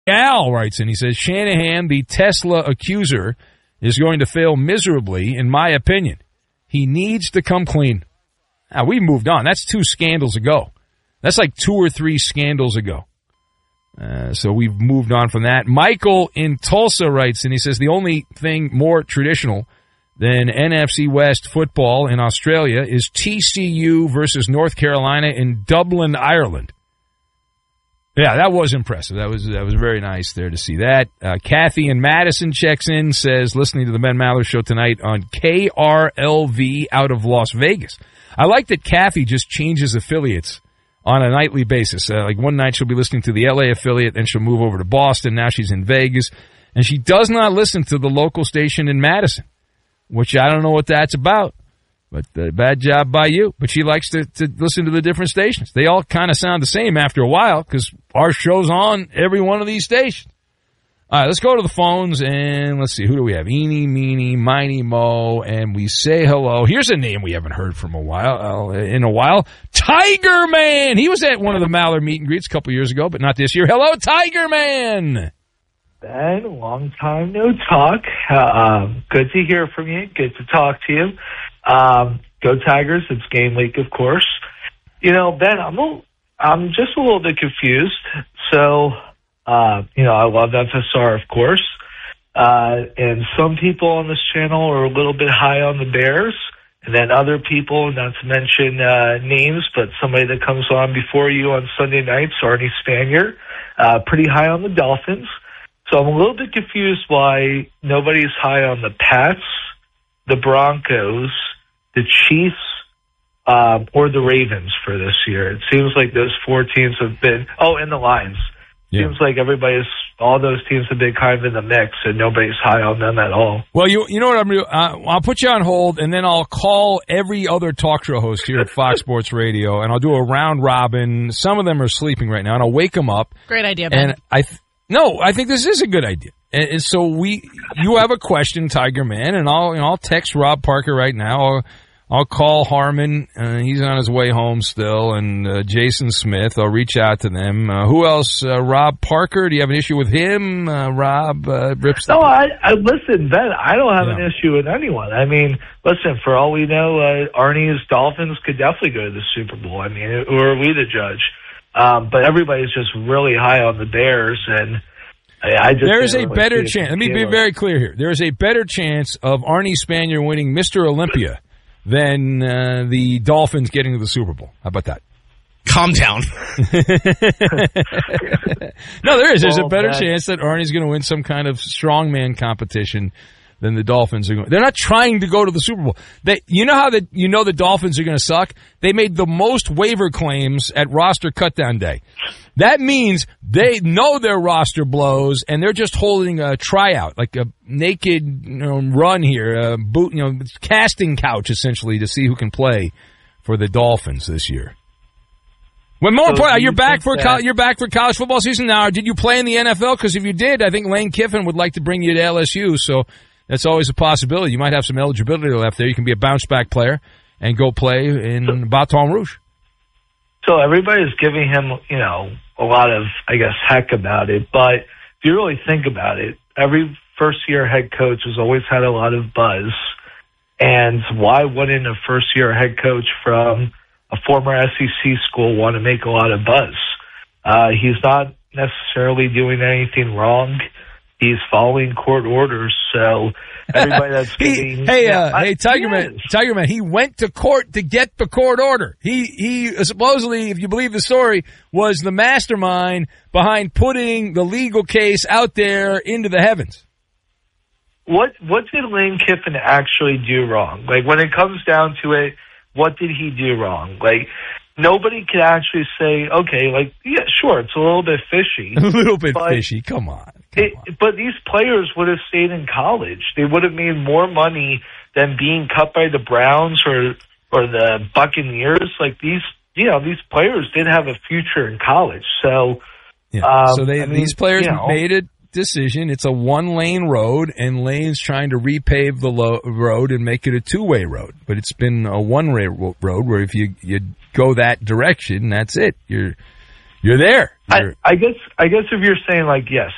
Al writes in, he says, Shanahan, the Tesla accuser, is going to fail miserably, in my opinion. He needs to come clean. Now, we moved on. That's 2 scandals ago. That's like 2 or 3 scandals ago. So we've moved on from that. Michael in Tulsa writes, and he says, the only thing more traditional than NFC West football in Australia is TCU versus North Carolina in Dublin, Ireland. Yeah, that was impressive. That was very nice there to see that. Kathy in Madison checks in, says, listening to the Ben Maller Show tonight on KRLV out of Las Vegas. I like that Kathy just changes affiliates on a nightly basis. Like one night she'll be listening to the LA affiliate, then she'll move over to Boston. Now she's in Vegas. And she does not listen to the local station in Madison, which I don't know what that's about. But bad job by you. But she likes to listen to the different stations. They all kind of sound the same after a while because our show's on every one of these stations. All right, let's go to the phones, and let's see. Who do we have? Eeny, meeny, miny, mo, and we say hello. Here's a name we haven't heard from in a while. Tiger Man. He was at one of the Maller meet and greets a couple years ago, but not this year. Hello, Tiger Man. Ben, long time no talk. Good to hear from you. Good to talk to you. Go Tigers. It's game week, of course. You know, Ben, I'm just a little bit confused. So, I love FSR, of course. And some people on this channel are a little bit high on the Bears. And then other people, not to mention names, but somebody that comes on before you on Sunday nights, Arnie Spanier, pretty high on the Dolphins. So I'm a little bit confused why nobody's high on the Pats, the Broncos, the Chiefs, or the Ravens for this year. It seems like those 4 teams have been – and the Lions. Yeah. Seems like all those teams have been kind of in the mix, and nobody's high on them at all. Well, you know what I'm doing? I'll put you on hold, and then I'll call every other talk show host here at Fox Sports Radio, and I'll do a round robin. Some of them are sleeping right now, and I'll wake them up. Great idea, Ben. And I think this is a good idea. And so you have a question, Tiger Man, and I'll text Rob Parker right now. I'll call Harmon. He's on his way home still, and Jason Smith. I'll reach out to them. Who else? Rob Parker. Do you have an issue with him? Rob Ripstein? No, I listen, Ben. I don't have an issue with anyone. I mean, listen. For all we know, Arnie's Dolphins could definitely go to the Super Bowl. I mean, who are we to judge? But everybody's just really high on the Bears, and there is a better chance. Let me be very clear here. There is a better chance of Arnie Spanier winning Mr. Olympia than the Dolphins getting to the Super Bowl. How about that? Calm down. No, there is. There's a better chance that Arnie's going to win some kind of strongman competition than the Dolphins are going. They're not trying to go to the Super Bowl. The Dolphins are going to suck. They made the most waiver claims at roster cutdown day. That means they know their roster blows, and they're just holding a tryout, like a naked run here, a casting couch essentially to see who can play for the Dolphins this year. When more important, you're back for college football season now. Did you play in the NFL? Because if you did, I think Lane Kiffin would like to bring you to LSU. So that's always a possibility. You might have some eligibility left there. You can be a bounce back player and go play in Baton Rouge. So everybody's giving him, a lot of, I guess, heck about it. But if you really think about it, every first-year head coach has always had a lot of buzz. And why wouldn't a first-year head coach from a former SEC school want to make a lot of buzz? He's not necessarily doing anything wrong. He's following court orders, so everybody that's getting... Tiger Man, he went to court to get the court order. He supposedly, if you believe the story, was the mastermind behind putting the legal case out there into the heavens. What did Lane Kiffin actually do wrong? Like, when it comes down to it, what did he do wrong? Like, nobody can actually say, okay, like, yeah, sure, it's a little bit fishy. A little bit fishy, come on. But these players would have stayed in college. They would have made more money than being cut by the Browns or the Buccaneers. Like, these players did have a future in college. So, these players made a decision. It's a one-lane road, and Lane's trying to repave the road and make it a two-way road. But it's been a one-way road where if you go that direction, that's it. You're there. I guess if you're saying, like, yes,